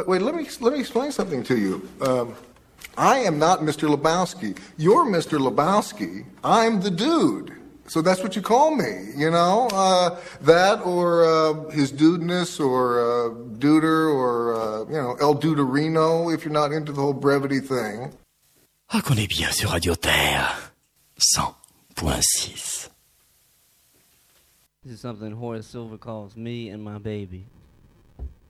wait, let me explain something to you. I am not Mr. Lebowski. You're Mr. Lebowski. I'm the dude. So that's what you call me, you know? That or his dudeness or duder or, El Duderino if you're not into the whole brevity thing. Ah, qu'on est bien sur Radio Terre. 100.6. This is something Horace Silver calls me and my baby.